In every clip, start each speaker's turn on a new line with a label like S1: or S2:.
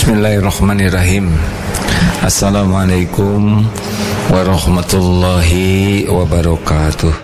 S1: Bismillahirrahmanirrahim. Assalamualaikum warahmatullahi wabarakatuh.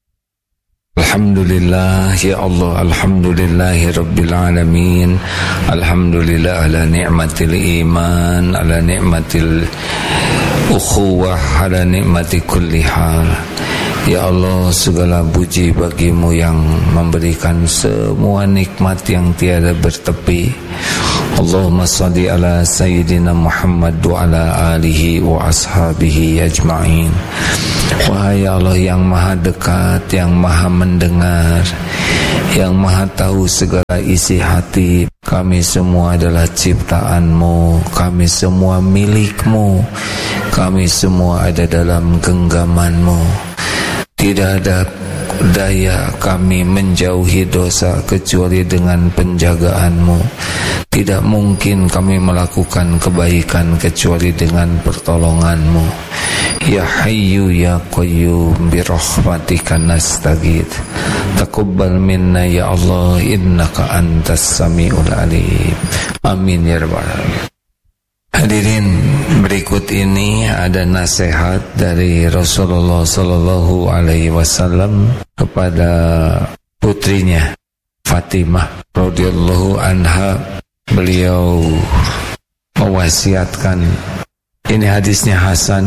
S1: Alhamdulillah ya Allah, alhamdulillahi rabbil alamin. Alhamdulillah ala ni'matil iman, ala ni'matil ukhuwah, ala ni'mati kulli hal. Ya Allah, segala puji bagimu yang memberikan semua nikmat yang tiada bertepi. Allahumma salli ala Sayyidina Muhammad wa ala alihi wa ashabihi ajma'in. Wahai Allah yang maha dekat, yang maha mendengar, yang maha tahu segala isi hati, kami semua adalah ciptaanmu, kami semua milikmu, kami semua ada dalam genggamanmu. Tidak ada daya kami menjauhi dosa kecuali dengan penjagaanmu. Tidak mungkin kami melakukan kebaikan kecuali dengan pertolonganmu. Ya Hayyu Ya Qayyum birahmatika nastaghits. Taqabbal minna ya Allah, innaka antas samiul alim. Amin ya rabbal alamin. Hadirin, berikut ini ada nasihat dari Rasulullah sallallahu alaihi wasallam kepada putrinya Fatimah radhiyallahu anha. Beliau mewasiatkan, ini hadisnya hasan,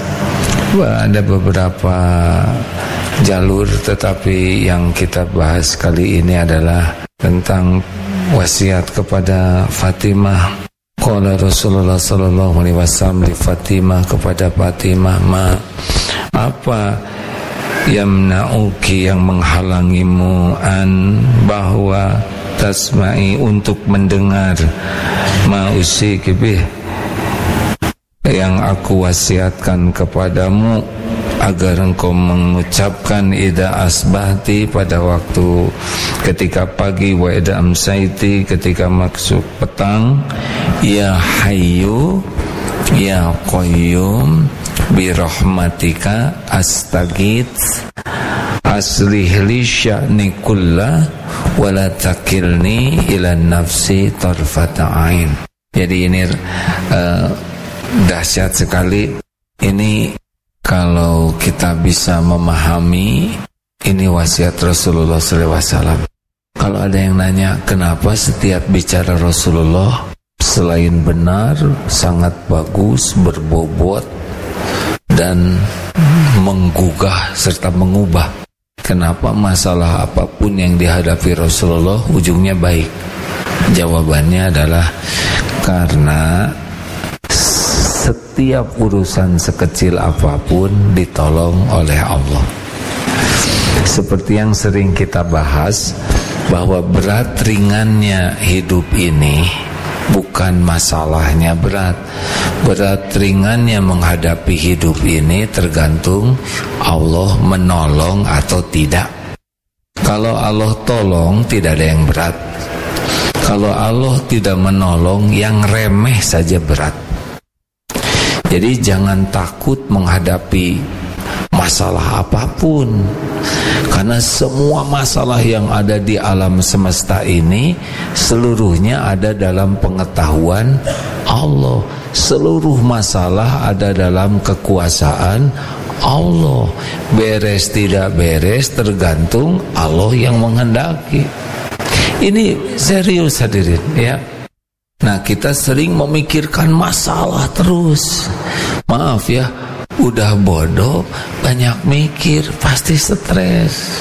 S1: ada beberapa jalur, tetapi yang kita bahas kali ini adalah tentang wasiat kepada Fatimah. Qala Rasulullah sallallahu alaihi wasallam li Fatimah, kepada Fatimah, apa yamna'uki, yang menghalangimu, bahwa tasma'i, untuk mendengar, ma'usiki bih, yang aku wasiatkan kepadamu, agar engkau mengucapkan ida asbahti, pada waktu ketika pagi, wa ida amsaiti, ketika masuk petang. Ya Hayyu Ya Qayyum birahmatika astaghits, aslih li sya'ni kullah wa la takilni ila nafsi tarfata ain. Jadi ini dahsyat sekali. Ini kalau kita bisa memahami, ini wasiat Rasulullah SAW. Kalau ada yang nanya, kenapa setiap bicara Rasulullah selain benar, sangat bagus, berbobot, dan menggugah serta mengubah, kenapa masalah apapun yang dihadapi Rasulullah ujungnya baik? Jawabannya adalah karena setiap urusan sekecil apapun ditolong oleh Allah. Seperti yang sering kita bahas, bahwa berat ringannya hidup ini bukan masalahnya berat. Berat ringannya menghadapi hidup ini tergantung Allah menolong atau tidak. Kalau Allah tolong, tidak ada yang berat. Kalau Allah tidak menolong, yang remeh saja berat. Jadi jangan takut menghadapi masalah apapun, karena semua masalah yang ada di alam semesta ini seluruhnya ada dalam pengetahuan Allah. Seluruh masalah ada dalam kekuasaan Allah. Beres tidak beres tergantung Allah yang menghendaki. Ini serius hadirin ya. Nah, kita sering memikirkan masalah terus. Maaf ya, udah bodoh, banyak mikir, pasti stres.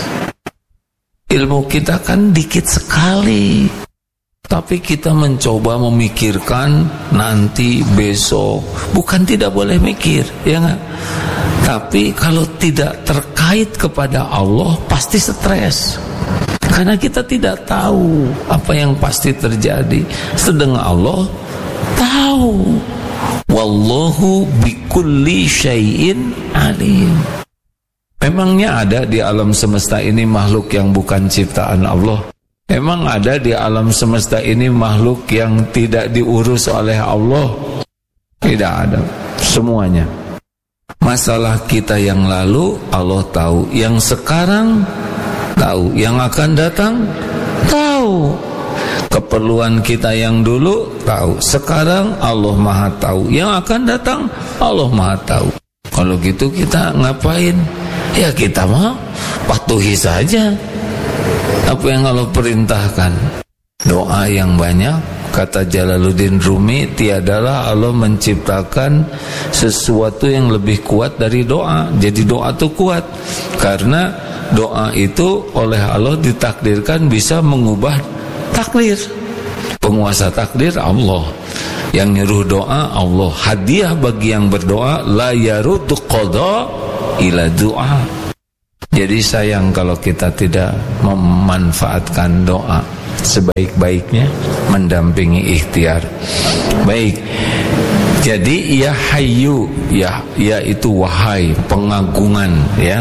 S1: Ilmu kita kan dikit sekali, tapi kita mencoba memikirkan nanti, besok. Bukan tidak boleh mikir, ya nggak? Tapi kalau tidak terkait kepada Allah, pasti stres. Karena kita tidak tahu apa yang pasti terjadi. Sedangkan Allah tahu. Wallahu bikulli syai'in alim. Memangnya ada di alam semesta ini makhluk yang bukan ciptaan Allah? Emang ada di alam semesta ini makhluk yang tidak diurus oleh Allah? Tidak ada. Semuanya. Masalah kita yang lalu Allah tahu, yang sekarang tahu, yang akan datang tahu. Keperluan kita yang dulu tahu, sekarang Allah Maha tahu, yang akan datang Allah Maha tahu. Kalau gitu kita ngapain? Ya kita mah patuhi saja apa yang Allah perintahkan. Doa yang banyak, kata Jalaluddin Rumi, tiadalah Allah menciptakan sesuatu yang lebih kuat dari doa. Jadi doa itu kuat karena doa itu oleh Allah ditakdirkan bisa mengubah takdir. Penguasa takdir Allah, yang nyuruh doa Allah. Hadiah bagi yang berdoa, la yaruddu qada ila doa. Jadi sayang kalau kita tidak memanfaatkan doa sebaik-baiknya, mendampingi ikhtiar. Baik. Jadi ya hayyu, ya itu wahai, pengagungan, ya.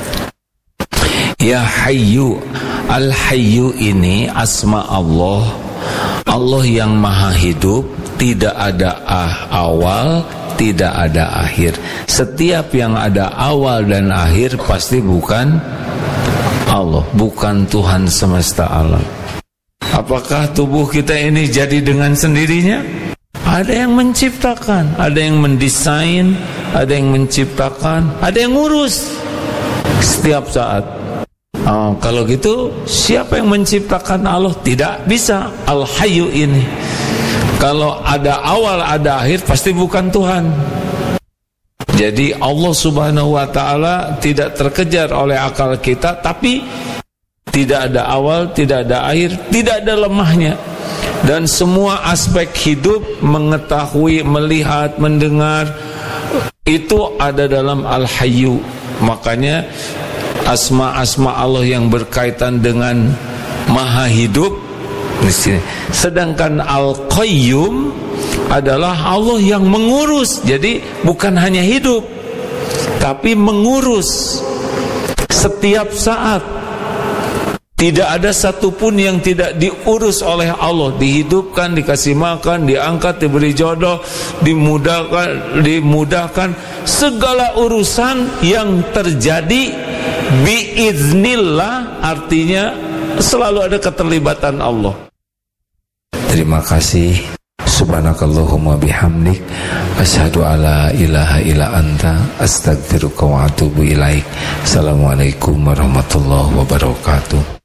S1: Ya hayyu, al hayyu ini asma Allah. Allah yang maha hidup, tidak ada awal, tidak ada akhir. Setiap yang ada awal dan akhir pasti bukan Allah, bukan Tuhan semesta alam. Apakah tubuh kita ini jadi dengan sendirinya? Ada yang menciptakan, ada yang mendesain, ada yang menciptakan, ada yang ngurus setiap saat. Kalau gitu siapa yang menciptakan Allah? Tidak bisa. Al-Hayyu ini, kalau ada awal ada akhir pasti bukan Tuhan. Jadi Allah Subhanahu wa ta'ala tidak terkejar oleh akal kita, tapi tidak ada awal, tidak ada akhir, tidak ada lemahnya. Dan semua aspek hidup, mengetahui, melihat, mendengar, itu ada dalam Al-Hayyu. Makanya asma-asma Allah yang berkaitan dengan maha hidup di sini. Sedangkan Al-Qayyum adalah Allah yang mengurus. Jadi bukan hanya hidup, tapi mengurus setiap saat. Tidak ada satupun yang tidak diurus oleh Allah. Dihidupkan, dikasih makan, diangkat, diberi jodoh, dimudahkan. Segala urusan yang terjadi biiznillah, artinya selalu ada keterlibatan Allah. Terima kasih. Subhanakallahumma bihamdik, asyhadu alla ilaha illa anta, astaghfiruka wa atubu ilaik. Assalamualaikum warahmatullahi wabarakatuh.